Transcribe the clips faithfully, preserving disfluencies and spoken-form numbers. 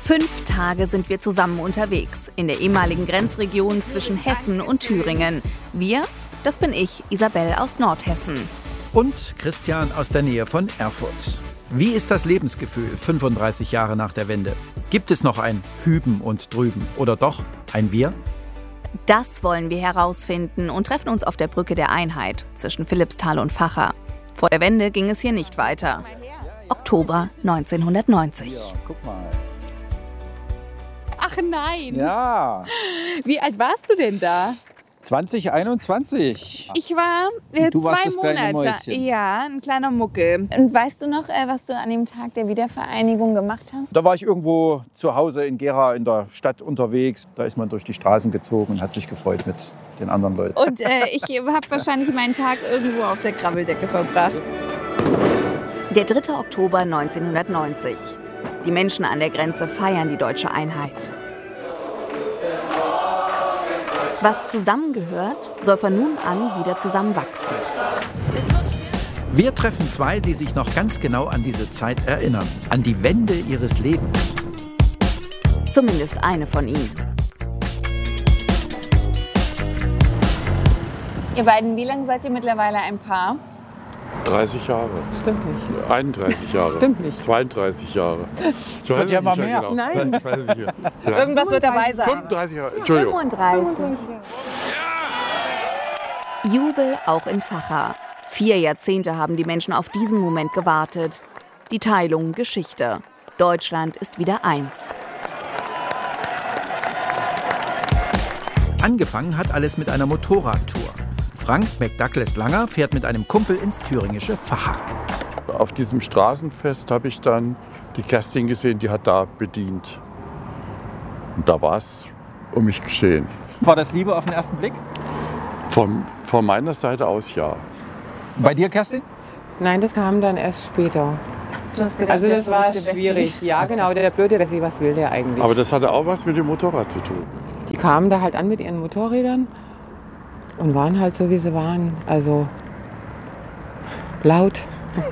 Fünf Tage sind wir zusammen unterwegs, in der ehemaligen Grenzregion zwischen Hessen und Thüringen. Wir, das bin ich, Isabel aus Nordhessen. Und Christian aus der Nähe von Erfurt. Wie ist das Lebensgefühl fünfunddreißig Jahre nach der Wende? Gibt es noch ein Hüben und Drüben oder doch ein Wir? Das wollen wir herausfinden und treffen uns auf der Brücke der Einheit zwischen Philippsthal und Vacha. Vor der Wende ging es hier nicht weiter. Oktober neunzehnhundertneunzig. Ja, guck mal. Ach nein. Ja. Wie alt warst du denn da? zwanzig einundzwanzig. Ich war äh, Du warst zwei das kleine Monate. Mäuschen. Ja, ein kleiner Muckel. Und weißt du noch, äh, was du an dem Tag der Wiedervereinigung gemacht hast? Da war ich irgendwo zu Hause in Gera in der Stadt unterwegs. Da ist man durch die Straßen gezogen und hat sich gefreut mit den anderen Leuten. Und äh, ich habe wahrscheinlich meinen Tag irgendwo auf der Krabbeldecke verbracht. Der dritte Oktober neunzehnhundertneunzig. Die Menschen an der Grenze feiern die deutsche Einheit. Was zusammengehört, soll von nun an wieder zusammenwachsen. Wir treffen zwei, die sich noch ganz genau an diese Zeit erinnern. An die Wende ihres Lebens. Zumindest eine von ihnen. Ihr beiden, wie lange seid ihr mittlerweile ein Paar? dreißig Jahre. Stimmt nicht. einunddreißig Jahre. Stimmt nicht. zweiunddreißig Jahre. Ich wird weiß ja es mal nicht mehr. Genau. Nein. Ich weiß es nicht mehr. Ja. Irgendwas wird dabei sein. fünfunddreißig Jahre. Entschuldigung. fünfunddreißig. Jubel auch in Vacha. Vier Jahrzehnte haben die Menschen auf diesen Moment gewartet. Die Teilung Geschichte. Deutschland ist wieder eins. Angefangen hat alles mit einer Motorradtour. Frank McDouglas-Langer fährt mit einem Kumpel ins thüringische Vacha. Auf diesem Straßenfest habe ich dann die Kerstin gesehen, die hat da bedient. Und da war es um mich geschehen. War das Liebe auf den ersten Blick? Von, von meiner Seite aus ja. Bei dir, Kerstin? Nein, das kam dann erst später. Du hast gedacht, Also der das war verrückte Wessi. schwierig. Ja, genau, der blöde Wessi, was will der eigentlich? Aber das hatte auch was mit dem Motorrad zu tun. Die kamen da halt an mit ihren Motorrädern und waren halt so, wie sie waren. Also laut,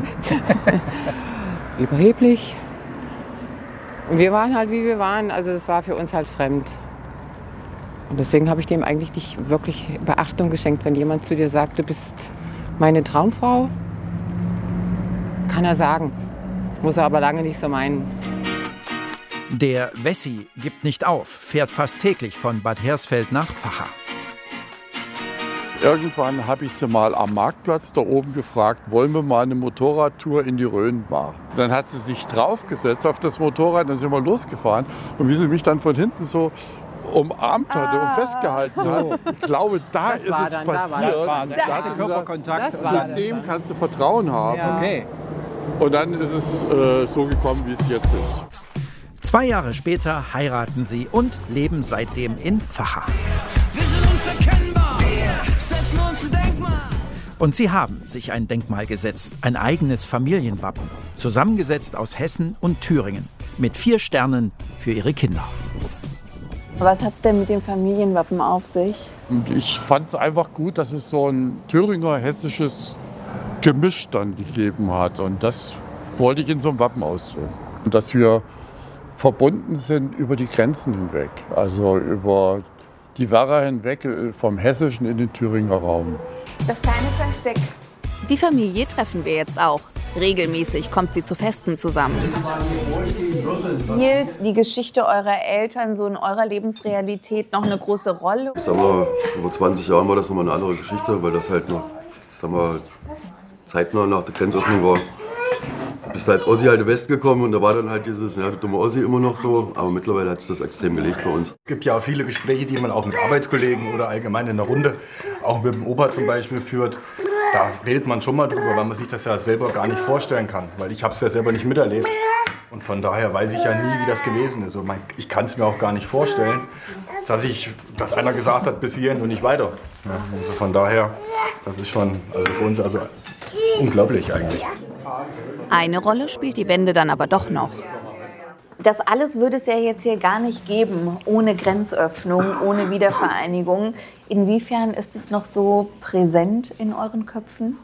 überheblich. Und wir waren halt, wie wir waren. Also es war für uns halt fremd. Und deswegen habe ich dem eigentlich nicht wirklich Beachtung geschenkt, wenn jemand zu dir sagt, du bist meine Traumfrau. Kann er sagen, muss er aber lange nicht so meinen. Der Wessi gibt nicht auf, fährt fast täglich von Bad Hersfeld nach Vacha. Irgendwann habe ich sie mal am Marktplatz da oben gefragt, wollen wir mal eine Motorradtour in die Rhön machen. Dann hat sie sich draufgesetzt auf das Motorrad, dann sind wir losgefahren. Und wie sie mich dann von hinten so umarmt hatte und festgehalten hat, ich glaube, da Das ist war es dann, da war passiert. Das war der Da hat erste sie gesagt, Körperkontakt. das war zu dem kannst du Vertrauen haben. Ja. Okay. Und dann ist es äh, so gekommen, wie es jetzt ist. Zwei Jahre später heiraten sie und leben seitdem in Vacha. Wir sind unverkennbar, wir setzen uns ein Denkmal. Und sie haben sich ein Denkmal gesetzt, ein eigenes Familienwappen, zusammengesetzt aus Hessen und Thüringen, mit vier Sternen für ihre Kinder. Was hat es denn mit dem Familienwappen auf sich? Und ich fand es einfach gut, dass es so ein Thüringer-hessisches Gemisch dann gegeben hat. Und das wollte ich in so einem Wappen ausdrücken. Und dass wir verbunden sind über die Grenzen hinweg, also über die Werra hinweg, vom Hessischen in den Thüringer Raum. Das kleine Versteck. Die Familie treffen wir jetzt auch. Regelmäßig kommt sie zu Festen zusammen. Spielt die Geschichte eurer Eltern so in eurer Lebensrealität noch eine große Rolle? Ich sag mal, vor zwanzig Jahren war das nochmal eine andere Geschichte, weil das halt noch, ich sag mal, zeitnah nach der Grenzöffnung war. Du bist als Ossi halt in den Westen gekommen und da war dann halt dieses, ja, der dumme Ossi immer noch so, aber mittlerweile hat es das extrem gelegt bei uns. Es gibt ja auch viele Gespräche, die man auch mit Arbeitskollegen oder allgemein in der Runde, auch mit dem Opa zum Beispiel, führt. Da redet man schon mal drüber, weil man sich das ja selber gar nicht vorstellen kann, weil ich habe es ja selber nicht miterlebt. Und von daher weiß ich ja nie, wie das gewesen ist. Und ich kann es mir auch gar nicht vorstellen, dass, ich, dass einer gesagt hat, bis hierhin und nicht weiter. Ja, also von daher, das ist schon also für uns also unglaublich eigentlich. Eine Rolle spielt die Wende dann aber doch noch. Das alles würde es ja jetzt hier gar nicht geben, ohne Grenzöffnung, ohne Wiedervereinigung. Inwiefern ist es noch so präsent in euren Köpfen?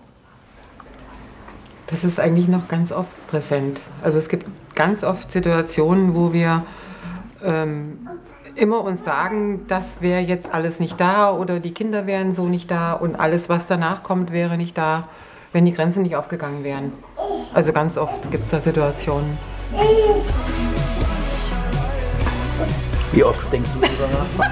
Das ist eigentlich noch ganz oft präsent. Also es gibt ganz oft Situationen, wo wir ähm, immer uns sagen, das wäre jetzt alles nicht da oder die Kinder wären so nicht da und alles, was danach kommt, wäre nicht da, wenn die Grenzen nicht aufgegangen wären. Also ganz oft gibt es da Situationen. Wie oft denkst du darüber nach?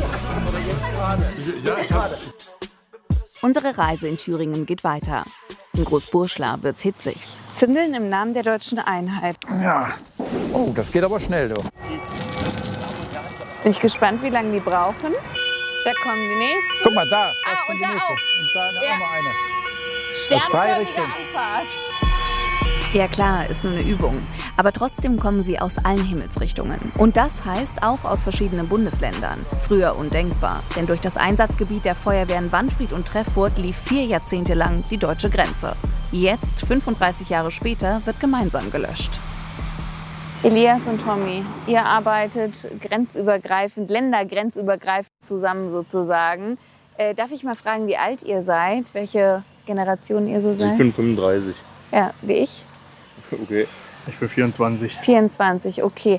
Unsere Reise in Thüringen geht weiter. In Großburschla wird's hitzig. Zündeln im Namen der deutschen Einheit. Ja, oh, das geht aber schnell, du. Bin ich gespannt, wie lange die brauchen. Da kommen die nächsten. Guck mal, da, da Ah, ist schon und die da nächste. auch. Und da noch Ja. mal eine. Sternförmige drei Richtungen. Anfahrt. Ja klar, ist nur eine Übung. Aber trotzdem kommen sie aus allen Himmelsrichtungen. Und das heißt auch aus verschiedenen Bundesländern. Früher undenkbar. Denn durch das Einsatzgebiet der Feuerwehren Wanfried und Treffurt lief vier Jahrzehnte lang die deutsche Grenze. Jetzt, fünfunddreißig Jahre später, wird gemeinsam gelöscht. Elias und Tommy, ihr arbeitet grenzübergreifend, ländergrenzübergreifend zusammen sozusagen. Äh, darf ich mal fragen, wie alt ihr seid? Welche Generation ihr so seid? Ich bin fünfunddreißig. Ja, wie ich? Okay. Ich bin vierundzwanzig. vierundzwanzig, okay.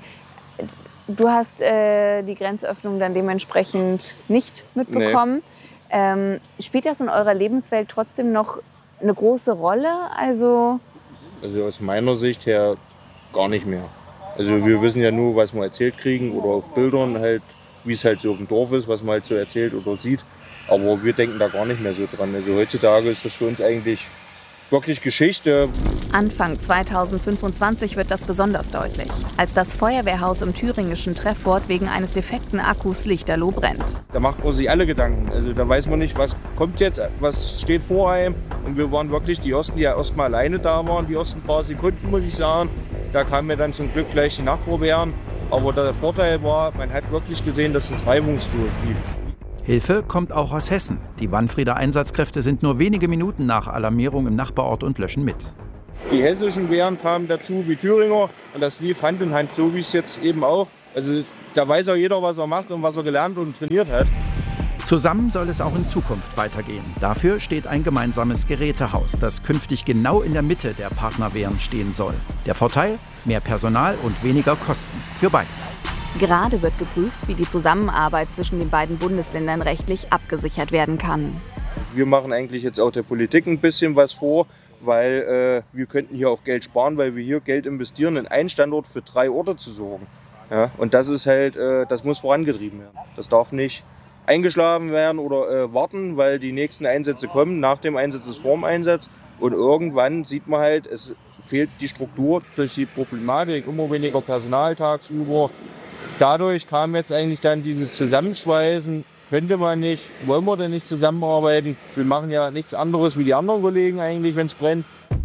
Du hast äh, die Grenzöffnung dann dementsprechend nicht mitbekommen. Nee. Ähm, spielt das in eurer Lebenswelt trotzdem noch eine große Rolle? Also, also aus meiner Sicht her gar nicht mehr. Also wir wissen ja nur, was wir erzählt kriegen oder auf Bildern halt, wie es halt so auf dem Dorf ist, was man halt so erzählt oder sieht. Aber wir denken da gar nicht mehr so dran. Also heutzutage ist das für uns eigentlich wirklich Geschichte. Anfang zweitausendfünfundzwanzig wird das besonders deutlich, als das Feuerwehrhaus im thüringischen Treffurt wegen eines defekten Akkus lichterloh brennt. Da macht man sich alle Gedanken. Also da weiß man nicht, was kommt jetzt, was steht vor einem. Und wir waren wirklich die Ersten, die ja erst mal alleine da waren, die ersten paar Sekunden, muss ich sagen. Da kamen mir dann zum Glück gleich die Nachbarwehren. Aber der Vorteil war, man hat wirklich gesehen, dass es reibungslos lief. Hilfe kommt auch aus Hessen. Die Wanfrieder Einsatzkräfte sind nur wenige Minuten nach Alarmierung im Nachbarort und löschen mit. Die hessischen Wehren kamen dazu wie Thüringer und das lief Hand in Hand, so wie es jetzt eben auch. Also da weiß auch jeder, was er macht und was er gelernt und trainiert hat. Zusammen soll es auch in Zukunft weitergehen. Dafür steht ein gemeinsames Gerätehaus, das künftig genau in der Mitte der Partnerwehren stehen soll. Der Vorteil? Mehr Personal und weniger Kosten für beide. Gerade wird geprüft, wie die Zusammenarbeit zwischen den beiden Bundesländern rechtlich abgesichert werden kann. Wir machen eigentlich jetzt auch der Politik ein bisschen was vor, weil äh, wir könnten hier auch Geld sparen, weil wir hier Geld investieren, in einen Standort für drei Orte zu sorgen. Ja, und das ist halt, äh, das muss vorangetrieben werden. Das darf nicht eingeschlafen werden oder äh, warten, weil die nächsten Einsätze kommen. Nach dem Einsatz ist vor dem Einsatz. Und irgendwann sieht man halt, es fehlt die Struktur. Durch die Problematik, immer weniger Personal tagsüber. Dadurch kam jetzt eigentlich dann dieses Zusammenschweißen. Könnte man nicht, wollen wir denn nicht zusammenarbeiten? Wir machen ja nichts anderes wie die anderen Kollegen eigentlich, wenn es brennt.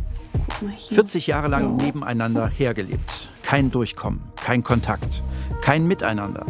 vierzig Jahre lang nebeneinander hergelebt. Kein Durchkommen, kein Kontakt, kein Miteinander.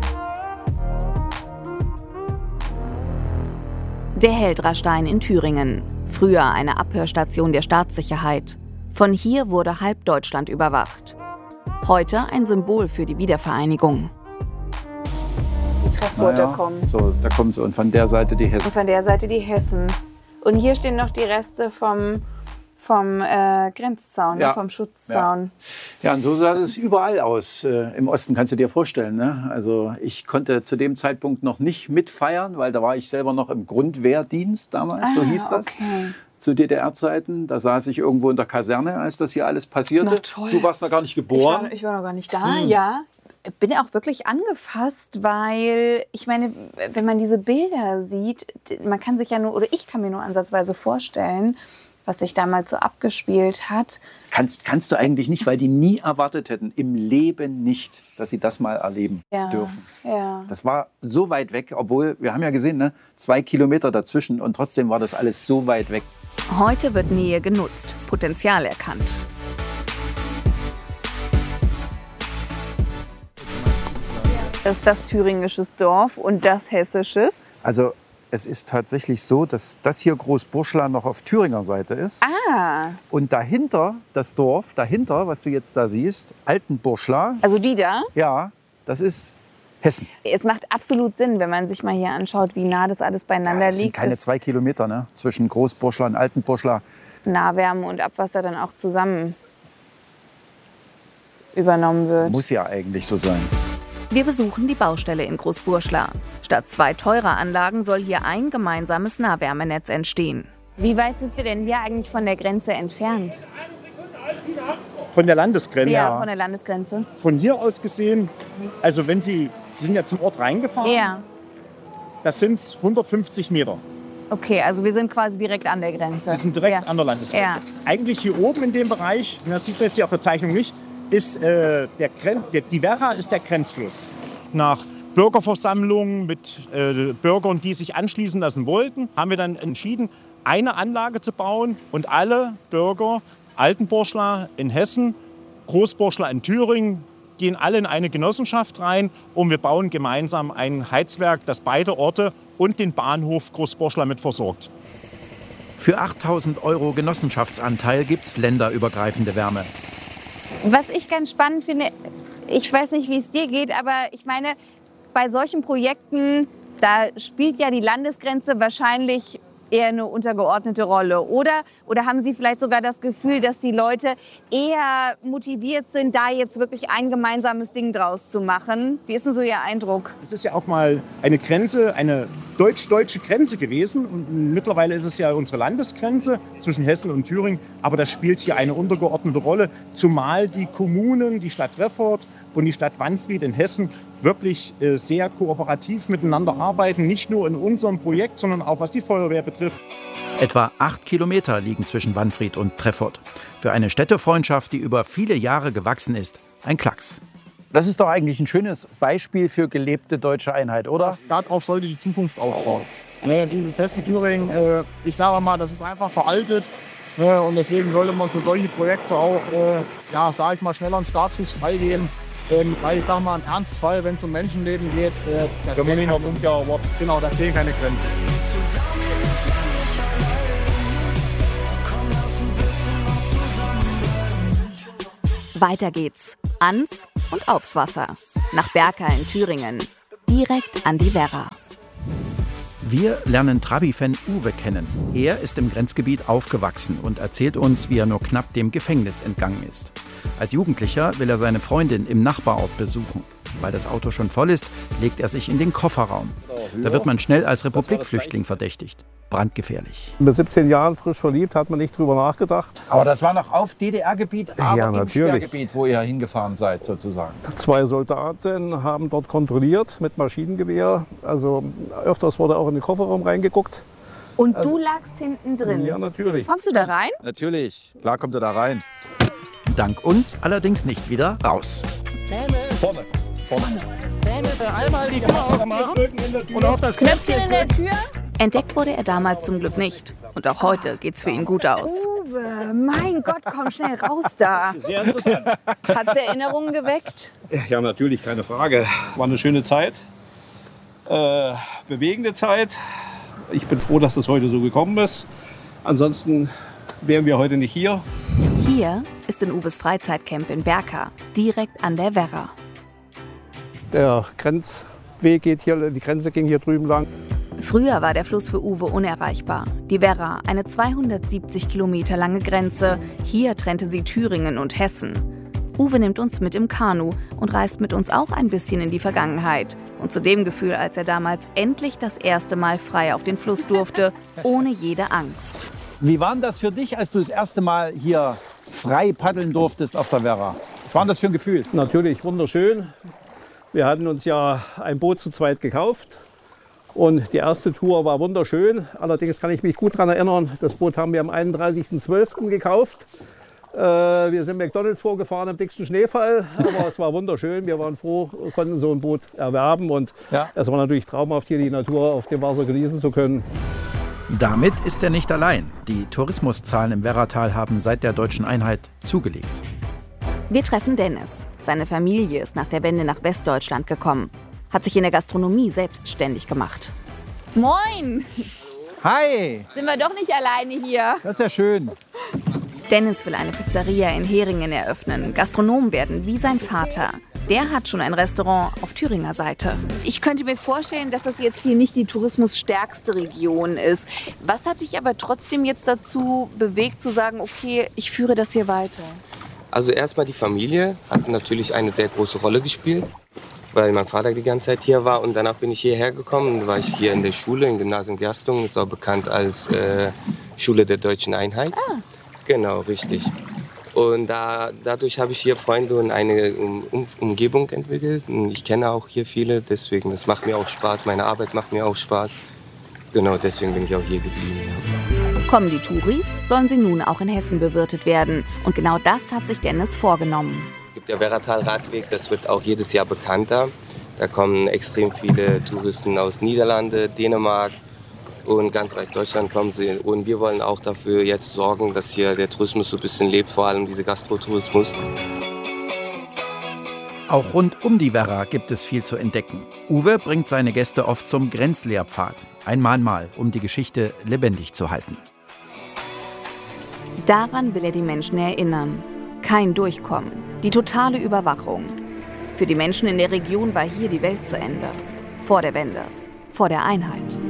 Der Heldrastein in Thüringen. Früher eine Abhörstation der Staatssicherheit. Von hier wurde halb Deutschland überwacht. Heute ein Symbol für die Wiedervereinigung. Die Treffurter Naja, kommen. so, da kommen sie. Und von der Seite die Hessen. Und von der Seite die Hessen. Und hier stehen noch die Reste vom, vom äh, Grenzzaun, Ja. ne, vom Schutzzaun. Ja, und so sah es überall aus. Äh, Im Osten kannst du dir vorstellen. Ne? Also ich konnte zu dem Zeitpunkt noch nicht mitfeiern, weil da war ich selber noch im Grundwehrdienst damals, so Ah, hieß das. okay. Zu D D R-Zeiten. Da saß ich irgendwo in der Kaserne, als das hier alles passierte. Na toll. Du warst noch gar nicht Ich geboren. war, ich war noch gar nicht da, Hm. ja. Bin auch wirklich angefasst, weil ich meine, wenn man diese Bilder sieht, man kann sich ja nur, oder ich kann mir nur ansatzweise vorstellen, was sich damals so abgespielt hat. Kannst, kannst du eigentlich nicht, weil die nie erwartet hätten, im Leben nicht, dass sie das mal erleben Ja, dürfen. ja. Das war so weit weg, obwohl, wir haben ja gesehen, ne, zwei Kilometer dazwischen und trotzdem war das alles so weit weg. Heute wird Nähe genutzt, Potenzial erkannt. Das ist das thüringisches Dorf und das hessisches. Also es ist tatsächlich so, dass das hier Großburschla noch auf Thüringer Seite ist. Ah, Und dahinter, das Dorf, dahinter, was du jetzt da siehst, Altenburschla, also die da. ja, das ist Hessen. Es macht absolut Sinn, wenn man sich mal hier anschaut, wie nah das alles Ja, beieinander das sind liegt. keine dass zwei Kilometer ne, zwischen Großburschla und Altenburschla. Nahwärme und Abwasser dann auch zusammen übernommen wird. Muss ja eigentlich so sein. Wir besuchen die Baustelle in Großburschla. Statt zwei teurer Anlagen soll hier ein gemeinsames Nahwärmenetz entstehen. Wie weit sind wir denn hier eigentlich von der Grenze entfernt? Von der Landesgrenze? Ja, von der Landesgrenze. Von hier aus gesehen, also wenn Sie, Sie sind ja zum Ort reingefahren, ja. Das sind hundertfünfzig Meter. Okay, also wir sind quasi direkt an der Grenze. Sie sind direkt ja. an der Landesgrenze. Ja. Eigentlich hier oben in dem Bereich, das sieht man jetzt hier auf der Zeichnung nicht, ist äh, der, Gren der die Werra ist der Grenzfluss. Nach Bürgerversammlungen mit äh, Bürgern, die sich anschließen lassen wollten, haben wir dann entschieden, eine Anlage zu bauen und alle Bürger Altenburschla in Hessen, Großburschla in Thüringen, gehen alle in eine Genossenschaft rein und wir bauen gemeinsam ein Heizwerk, das beide Orte und den Bahnhof Großburschla mit versorgt. Für achttausend Euro Genossenschaftsanteil gibt es länderübergreifende Wärme. Was ich ganz spannend finde, ich weiß nicht, wie es dir geht, aber ich meine, bei solchen Projekten, da spielt ja die Landesgrenze wahrscheinlich eher eine untergeordnete Rolle. Oder, oder haben Sie vielleicht sogar das Gefühl, dass die Leute eher motiviert sind, da jetzt wirklich ein gemeinsames Ding draus zu machen? Wie ist denn so Ihr Eindruck? Es ist ja auch mal eine Grenze, eine deutsch-deutsche Grenze gewesen. Und mittlerweile ist es ja unsere Landesgrenze zwischen Hessen und Thüringen. Aber das spielt hier eine untergeordnete Rolle. Zumal die Kommunen, die Stadt Reffort und die Stadt Wanfried in Hessen wirklich äh, sehr kooperativ miteinander arbeiten. Nicht nur in unserem Projekt, sondern auch was die Feuerwehr betrifft. Etwa acht Kilometer liegen zwischen Wanfried und Treffort. Für eine Städtefreundschaft, die über viele Jahre gewachsen ist, ein Klacks. Das ist doch eigentlich ein schönes Beispiel für gelebte deutsche Einheit, oder? Darauf sollte die Zukunft aufbauen. Ne, dieses Hessen-Thüringen, äh, ich sage mal, das ist einfach veraltet. Ne, und deswegen sollte man für solche Projekte auch, äh, ja, sage ich mal, schneller einen Startschuss freigeben. Ähm, weil ich sage mal, im Ernstfall, wenn es um Menschenleben geht, äh, da sehen noch ja, genau, da sehen keine Grenzen. Weiter geht's. Ans und aufs Wasser. Nach Berka in Thüringen. Direkt an die Werra. Wir lernen Trabi-Fan Uwe kennen. Er ist im Grenzgebiet aufgewachsen und erzählt uns, wie er nur knapp dem Gefängnis entgangen ist. Als Jugendlicher will er seine Freundin im Nachbarort besuchen. Weil das Auto schon voll ist, legt er sich in den Kofferraum. Da wird man schnell als Republikflüchtling verdächtigt. Brandgefährlich. Mit siebzehn Jahren frisch verliebt, hat man nicht drüber nachgedacht. Aber das war noch auf D D R-Gebiet, aber ja, im natürlich. Sperrgebiet, wo ihr hingefahren seid sozusagen. Zwei Soldaten haben dort kontrolliert mit Maschinengewehr. Also öfters wurde auch in den Kofferraum reingeguckt. Und also, du lagst hinten drin? Ja, natürlich. Kommst du da rein? Natürlich, klar kommt er da rein. Dank uns allerdings nicht wieder raus. Vorne. Vorne. Einmal die Tür aufmachen und auf das Knöpfchen in der Tür. Entdeckt wurde er damals zum Glück nicht. Und auch heute geht's für ihn gut aus. Uwe, mein Gott, komm schnell raus da. Sehr interessant. Hat's Erinnerungen geweckt? Ja, natürlich, keine Frage. War eine schöne Zeit, äh, bewegende Zeit. Ich bin froh, dass das heute so gekommen ist. Ansonsten wären wir heute nicht hier. Hier ist in Uwes Freizeitcamp in Berka, direkt an der Werra. Der Grenzweg geht hier, die Grenze ging hier drüben lang. Früher war der Fluss für Uwe unerreichbar. Die Werra, eine zweihundertsiebzig Kilometer lange Grenze. Hier trennte sie Thüringen und Hessen. Uwe nimmt uns mit im Kanu und reist mit uns auch ein bisschen in die Vergangenheit. Und zu dem Gefühl, als er damals endlich das erste Mal frei auf den Fluss durfte, ohne jede Angst. Wie war denn das für dich, als du das erste Mal hier frei paddeln durftest auf der Werra? Was war denn das für ein Gefühl? Natürlich wunderschön. Wir hatten uns ja ein Boot zu zweit gekauft. Und die erste Tour war wunderschön. Allerdings kann ich mich gut daran erinnern, das Boot haben wir am einunddreißigsten zwölften gekauft. Äh, wir sind McDonald's vorgefahren im dicksten Schneefall, aber es war wunderschön. Wir waren froh, konnten so ein Boot erwerben. Und ja. Es war natürlich traumhaft, hier die Natur auf dem Wasser genießen zu können. Damit ist er nicht allein. Die Tourismuszahlen im Werratal haben seit der deutschen Einheit zugelegt. Wir treffen Dennis. Seine Familie ist nach der Wende nach Westdeutschland gekommen. Hat sich in der Gastronomie selbstständig gemacht. Moin! Hi! Sind wir doch nicht alleine hier? Das ist ja schön. Dennis will eine Pizzeria in Heringen eröffnen, Gastronom werden wie sein Vater. Der hat schon ein Restaurant auf Thüringer Seite. Ich könnte mir vorstellen, dass das jetzt hier nicht die tourismusstärkste Region ist. Was hat dich aber trotzdem jetzt dazu bewegt, zu sagen, okay, ich führe das hier weiter? Also erstmal die Familie hat natürlich eine sehr große Rolle gespielt. weil mein Vater die ganze Zeit hier war. Und danach bin ich hierher gekommen. Dann war ich hier in der Schule, im Gymnasium Gerstungen. Ist auch bekannt als äh, Schule der Deutschen Einheit. Ah. Genau, richtig. Und da, dadurch habe ich hier Freunde und eine um, um, Umgebung entwickelt. Und ich kenne auch hier viele, deswegen, das macht mir auch Spaß. Meine Arbeit macht mir auch Spaß. Genau, deswegen bin ich auch hier geblieben. Ja. Kommen die Touris, sollen sie nun auch in Hessen bewirtet werden. Und genau das hat sich Dennis vorgenommen. Es gibt der Werratal-Radweg, das wird auch jedes Jahr bekannter. Da kommen extrem viele Touristen aus Niederlande, Dänemark und ganz weit Deutschland kommen sie. Und wir wollen auch dafür jetzt sorgen, dass hier der Tourismus so ein bisschen lebt, vor allem dieser Gastrotourismus. Auch rund um die Werra gibt es viel zu entdecken. Uwe bringt seine Gäste oft zum Grenzlehrpfad. Ein Mahnmal, um die Geschichte lebendig zu halten. Daran will er die Menschen erinnern. Kein Durchkommen, die totale Überwachung. Für die Menschen in der Region war hier die Welt zu Ende. Vor der Wende, vor der Einheit.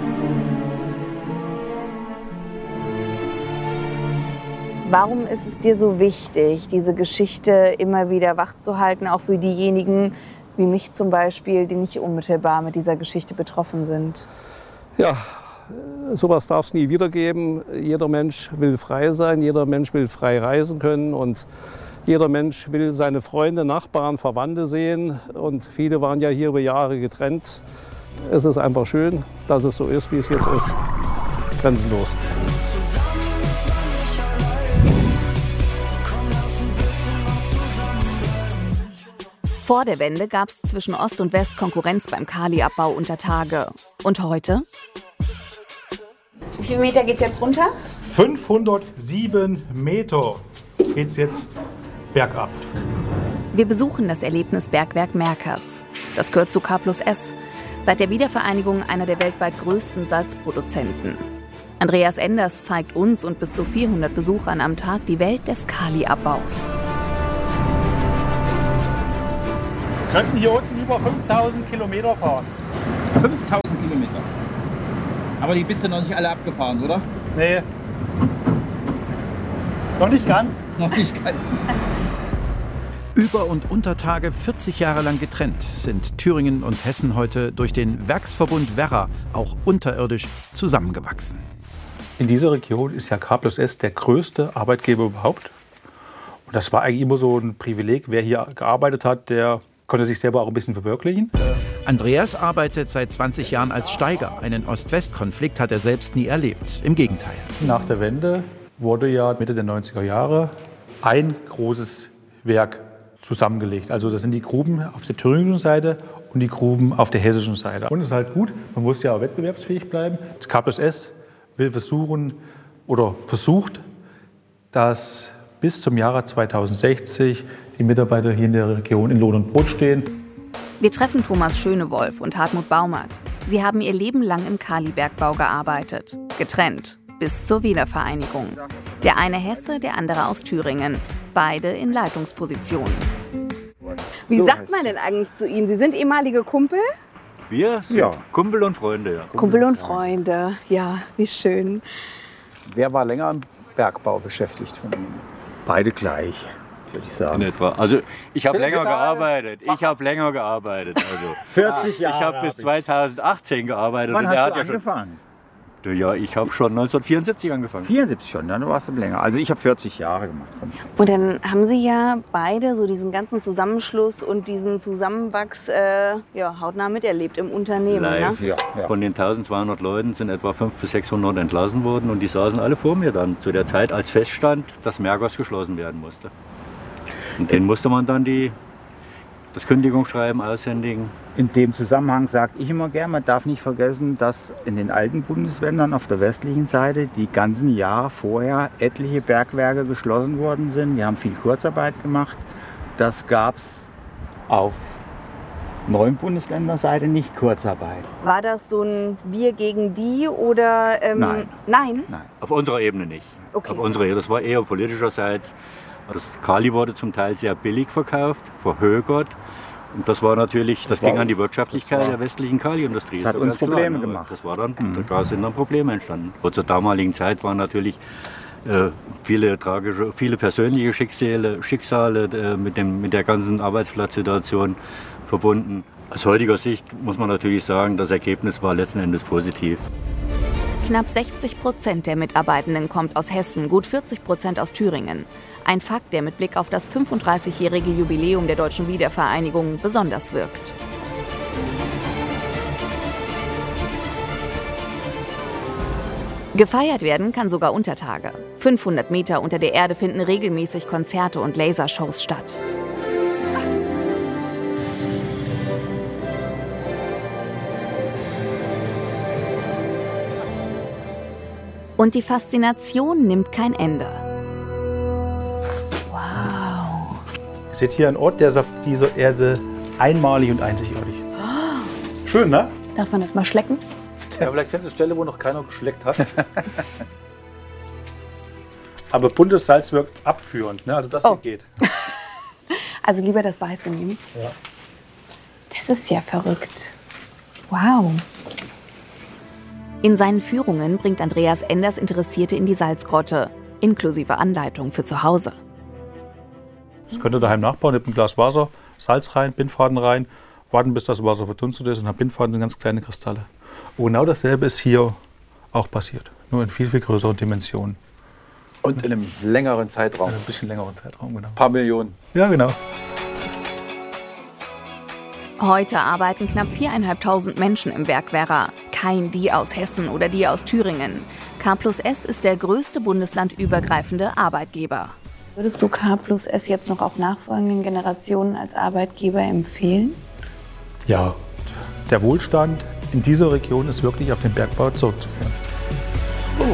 Warum ist es dir so wichtig, diese Geschichte immer wieder wachzuhalten, auch für diejenigen wie mich zum Beispiel, die nicht unmittelbar mit dieser Geschichte betroffen sind? Ja, sowas darf es nie wieder geben. Jeder Mensch will frei sein, jeder Mensch will frei reisen können und jeder Mensch will seine Freunde, Nachbarn, Verwandte sehen. Und viele waren ja hier über Jahre getrennt. Es ist einfach schön, dass es so ist, wie es jetzt ist. Grenzenlos. Vor der Wende gab es zwischen Ost und West Konkurrenz beim Kaliabbau unter Tage. Und heute? Wie viele Meter geht es jetzt runter? fünfhundertsieben Meter geht es jetzt bergab. Wir besuchen das Erlebnisbergwerk Merkers. Das gehört zu K plus S. Seit der Wiedervereinigung einer der weltweit größten Salzproduzenten. Andreas Enders zeigt uns und bis zu vierhundert Besuchern am Tag die Welt des Kaliabbaus. Wir könnten hier unten über fünftausend Kilometer fahren. fünftausend Kilometer? Aber die bist du noch nicht alle abgefahren, oder? Nee. Noch nicht ganz. Noch nicht ganz. Über- und Untertage vierzig Jahre lang getrennt sind Thüringen und Hessen heute durch den Werksverbund Werra auch unterirdisch zusammengewachsen. In dieser Region ist ja K plus S der größte Arbeitgeber überhaupt. Und das war eigentlich immer so ein Privileg. Wer hier gearbeitet hat, der konnte sich selber auch ein bisschen verwirklichen. Andreas arbeitet seit zwanzig Jahren als Steiger. Einen Ost-West-Konflikt hat er selbst nie erlebt. Im Gegenteil. Nach der Wende wurde ja Mitte der neunziger Jahre ein großes Werk zusammengelegt. Also das sind die Gruben auf der thüringischen Seite und die Gruben auf der hessischen Seite. Und es ist halt gut, man muss ja auch wettbewerbsfähig bleiben. Das K plus S will versuchen oder versucht, dass bis zum Jahre zweitausendsechzig die Mitarbeiter hier in der Region in Lohn und Brot stehen. Wir treffen Thomas Schönewolf und Hartmut Baumert. Sie haben ihr Leben lang im Kalibergbau gearbeitet. Getrennt. Bis zur Wiedervereinigung. Der eine Hesse, der andere aus Thüringen. Beide in Leitungspositionen. Wie so sagt man denn eigentlich zu Ihnen? Sie sind ehemalige Kumpel? Wir sind ja Kumpel und Freunde. Ja. Kumpel und Freunde, ja, wie schön. Wer war länger im Bergbau beschäftigt von Ihnen? Beide gleich, würde ich sagen. In etwa. Also ich habe länger gearbeitet. Ich habe länger gearbeitet. Also vierzig Jahre. Ich habe bis zweitausendachtzehn gearbeitet. Wann und hast er du hat ja angefangen? Schon, ja, ich habe schon neunzehnhundertvierundsiebzig angefangen. vierundsiebzig schon, dann warst du länger. Also ich habe vierzig Jahre gemacht. Und dann haben Sie ja beide so diesen ganzen Zusammenschluss und diesen Zusammenwachs äh, ja, hautnah miterlebt im Unternehmen. Live. Ne? Ja, ja. Von den eintausendzweihundert Leuten sind etwa fünfhundert bis sechshundert entlassen worden und die saßen alle vor mir dann zu der Zeit, als feststand, dass Merkers geschlossen werden musste. Und denen musste man dann die, das Kündigungsschreiben aushändigen. In dem Zusammenhang sage ich immer gern, man darf nicht vergessen, dass in den alten Bundesländern auf der westlichen Seite die ganzen Jahre vorher etliche Bergwerke geschlossen worden sind. Wir haben viel Kurzarbeit gemacht. Das gab es auf neuen Bundesländerseite nicht, Kurzarbeit. War das so ein Wir gegen die oder? Ähm, Nein. Nein? Nein. Auf unserer Ebene nicht. Okay. Auf unserer Ebene. Das war eher politischerseits. Das Kali wurde zum Teil sehr billig verkauft, verhökert. Und das war natürlich, das, das ging war, an die Wirtschaftlichkeit der westlichen Kaliindustrie. Das hat uns Probleme klar, gemacht. Das war dann, mhm. Da sind dann Probleme entstanden. Und zur damaligen Zeit waren natürlich äh, viele tragische, viele persönliche Schicksale, Schicksale äh, mit, dem, mit der ganzen Arbeitsplatzsituation verbunden. Aus heutiger Sicht muss man natürlich sagen, das Ergebnis war letzten Endes positiv. Knapp sechzig Prozent der Mitarbeitenden kommt aus Hessen, gut vierzig Prozent aus Thüringen. Ein Fakt, der mit Blick auf das fünfunddreißigjährige Jubiläum der Deutschen Wiedervereinigung besonders wirkt. Gefeiert werden kann sogar unter Tage. fünfhundert Meter unter der Erde finden regelmäßig Konzerte und Lasershows statt. Und die Faszination nimmt kein Ende. Wow. Ihr seht hier einen Ort, der ist auf dieser Erde einmalig und einzigartig. Schön, ne? Darf man das mal schlecken? Ja, vielleicht kennst du eine Stelle, wo noch keiner geschleckt hat. Aber buntes Salz wirkt abführend, ne? Also das Oh. hier geht. Also lieber das Weiße nehmen. Ja. Das ist ja verrückt. Wow. In seinen Führungen bringt Andreas Enders Interessierte in die Salzgrotte, inklusive Anleitung für zu Hause. Das könnt ihr daheim nachbauen, nehmt ein Glas Wasser, Salz rein, Bindfaden rein, warten bis das Wasser verdunstet ist und dann Bindfaden sind ganz kleine Kristalle. Und genau dasselbe ist hier auch passiert, nur in viel, viel größeren Dimensionen. Und in einem längeren Zeitraum. In einem bisschen längeren Zeitraum, genau. Ein paar Millionen. Ja, genau. Heute arbeiten knapp viertausendfünfhundert Menschen im Werk Werra. Kein die aus Hessen oder die aus Thüringen. K plus S ist der größte bundeslandübergreifende Arbeitgeber. Würdest du K plus S jetzt noch auch nachfolgenden Generationen als Arbeitgeber empfehlen? Ja, der Wohlstand in dieser Region ist wirklich auf den Bergbau zurückzuführen. So.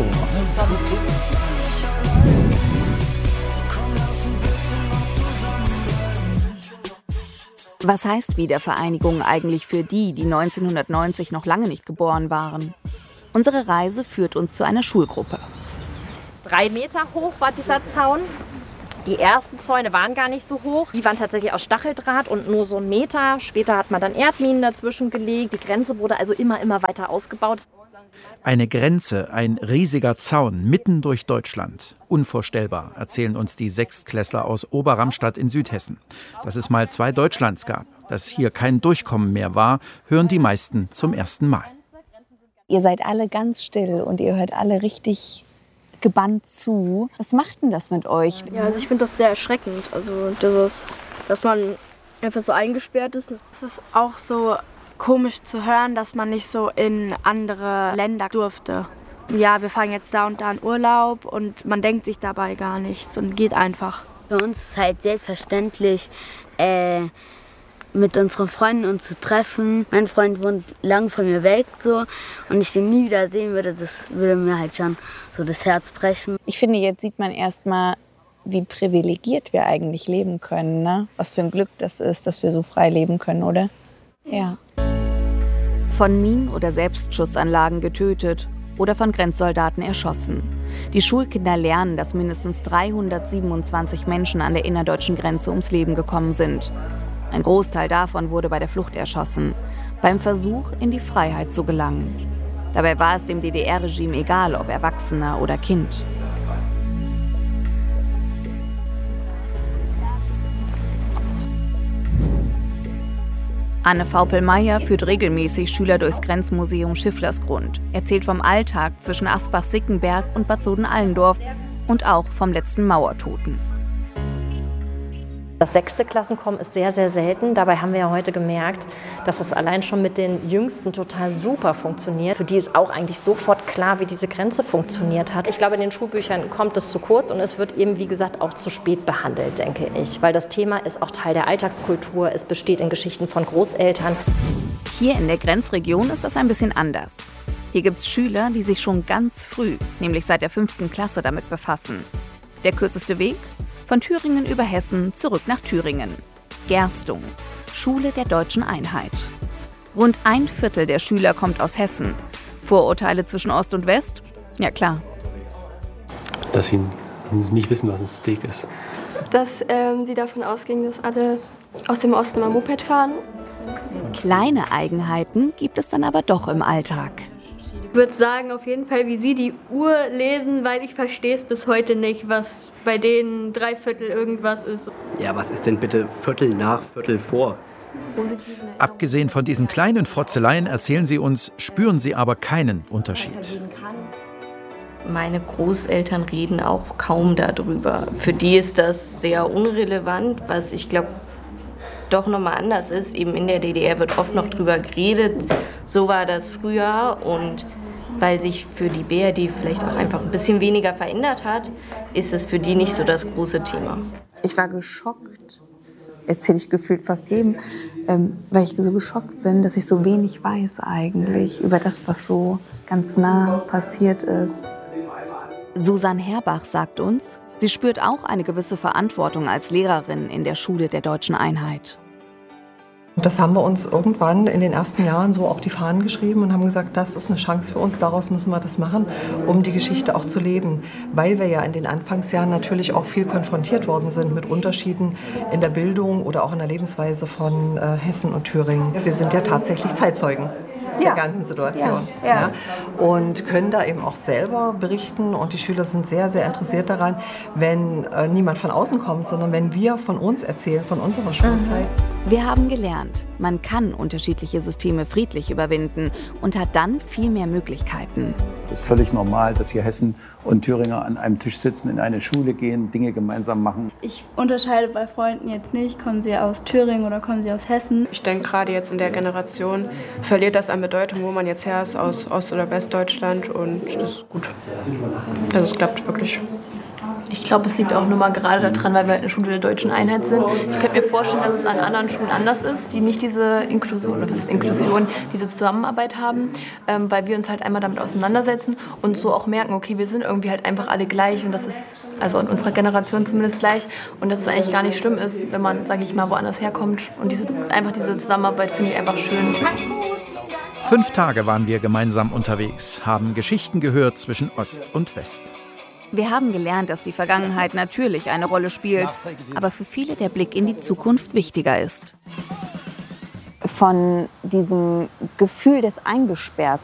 Was heißt Wiedervereinigung eigentlich für die, die neunzehnhundertneunzig noch lange nicht geboren waren? Unsere Reise führt uns zu einer Schulgruppe. Drei Meter hoch war dieser Zaun. Die ersten Zäune waren gar nicht so hoch. Die waren tatsächlich aus Stacheldraht und nur so einen Meter. Später hat man dann Erdminen dazwischen gelegt. Die Grenze wurde also immer, immer weiter ausgebaut. Eine Grenze, ein riesiger Zaun mitten durch Deutschland. Unvorstellbar, erzählen uns die Sechstklässler aus Oberramstadt in Südhessen. Dass es mal zwei Deutschlands gab, dass hier kein Durchkommen mehr war, hören die meisten zum ersten Mal. Ihr seid alle ganz still und ihr hört alle richtig gebannt zu. Was macht denn das mit euch? Ja, also ich finde das sehr erschreckend. Also dieses, dass man einfach so eingesperrt ist. Es ist auch so komisch zu hören, dass man nicht so in andere Länder durfte. Ja, wir fahren jetzt da und da in Urlaub und man denkt sich dabei gar nichts und geht einfach. Für uns ist es halt selbstverständlich, äh, mit unseren Freunden uns zu treffen. Mein Freund wohnt lang von mir weg so und ich den nie wieder sehen würde, das würde mir halt schon so das Herz brechen. Ich finde, jetzt sieht man erst mal, wie privilegiert wir eigentlich leben können, ne? Was für ein Glück das ist, dass wir so frei leben können, oder? Ja. Von Minen- oder Selbstschussanlagen getötet oder von Grenzsoldaten erschossen. Die Schulkinder lernen, dass mindestens dreihundertsiebenundzwanzig Menschen an der innerdeutschen Grenze ums Leben gekommen sind. Ein Großteil davon wurde bei der Flucht erschossen, beim Versuch, in die Freiheit zu gelangen. Dabei war es dem D D R-Regime egal, ob Erwachsener oder Kind. Anne Vaupel-Meyer führt regelmäßig Schüler durchs Grenzmuseum Schifflersgrund, erzählt vom Alltag zwischen Asbach-Sickenberg und Bad Soden-Allendorf und auch vom letzten Mauertoten. Das sechste Klassenkommen ist sehr, sehr selten. Dabei haben wir ja heute gemerkt, dass das allein schon mit den Jüngsten total super funktioniert. Für die ist auch eigentlich sofort klar, wie diese Grenze funktioniert hat. Ich glaube, in den Schulbüchern kommt es zu kurz und es wird eben, wie gesagt, auch zu spät behandelt, denke ich. Weil das Thema ist auch Teil der Alltagskultur. Es besteht in Geschichten von Großeltern. Hier in der Grenzregion ist das ein bisschen anders. Hier gibt es Schüler, die sich schon ganz früh, nämlich seit der fünften Klasse, damit befassen. Der kürzeste Weg? Von Thüringen über Hessen zurück nach Thüringen. Gerstung, Schule der Deutschen Einheit. Rund ein Viertel der Schüler kommt aus Hessen. Vorurteile zwischen Ost und West? Ja klar. Dass sie nicht wissen, was ein Steak ist. Dass ähm, sie davon ausgingen, dass alle aus dem Osten mal Moped fahren. Kleine Eigenheiten gibt es dann aber doch im Alltag. Ich würde sagen, auf jeden Fall, wie sie die Uhr lesen, weil ich verstehe es bis heute nicht, was bei denen drei Viertel irgendwas ist. Ja, was ist denn bitte Viertel nach Viertel vor? Abgesehen von diesen kleinen Frotzeleien erzählen sie uns, spüren sie aber keinen Unterschied. Meine Großeltern reden auch kaum darüber. Für die ist das sehr unrelevant, was ich glaube doch nochmal anders ist. Eben in der D D R wird oft noch drüber geredet. So war das früher, und weil sich für die B R D vielleicht auch einfach ein bisschen weniger verändert hat, ist es für die nicht so das große Thema. Ich war geschockt, das erzähle ich gefühlt fast jedem, ähm, weil ich so geschockt bin, dass ich so wenig weiß eigentlich über das, was so ganz nah passiert ist. Susanne Herbach sagt uns, sie spürt auch eine gewisse Verantwortung als Lehrerin in der Schule der Deutschen Einheit. Das haben wir uns irgendwann in den ersten Jahren so auf die Fahnen geschrieben und haben gesagt, das ist eine Chance für uns, daraus müssen wir das machen, um die Geschichte auch zu leben. Weil wir ja in den Anfangsjahren natürlich auch viel konfrontiert worden sind mit Unterschieden in der Bildung oder auch in der Lebensweise von äh, Hessen und Thüringen. Wir sind ja tatsächlich Zeitzeugen der ganzen Situation. Ja, ja. Ja. Und können da eben auch selber berichten, und die Schüler sind sehr, sehr interessiert daran, wenn äh, niemand von außen kommt, sondern wenn wir von uns erzählen, von unserer Schulzeit. Wir haben gelernt, man kann unterschiedliche Systeme friedlich überwinden und hat dann viel mehr Möglichkeiten. Es ist völlig normal, dass hier Hessen und Thüringer an einem Tisch sitzen, in eine Schule gehen, Dinge gemeinsam machen. Ich unterscheide bei Freunden jetzt nicht, kommen sie aus Thüringen oder kommen sie aus Hessen. Ich denke, gerade jetzt in der Generation verliert das an Bedeutung, wo man jetzt her ist, aus Ost- oder Westdeutschland, und das ist gut. Also es klappt wirklich. Ich glaube, es liegt auch nur mal gerade daran, weil wir eine Schule der Deutschen Einheit sind. Ich könnte mir vorstellen, dass es an anderen Schulen anders ist, die nicht diese Inklusion, oder was ist Inklusion, diese Zusammenarbeit haben, ähm, weil wir uns halt einmal damit auseinandersetzen und so auch merken, okay, wir sind irgendwie halt einfach alle gleich, und das ist, also in unserer Generation zumindest gleich, und dass es eigentlich gar nicht schlimm ist, wenn man, sage ich mal, woanders herkommt, und diese, einfach diese Zusammenarbeit finde ich einfach schön. Fünf Tage waren wir gemeinsam unterwegs, haben Geschichten gehört zwischen Ost und West. Wir haben gelernt, dass die Vergangenheit natürlich eine Rolle spielt, aber für viele der Blick in die Zukunft wichtiger ist. Von diesem Gefühl des Eingesperrtseins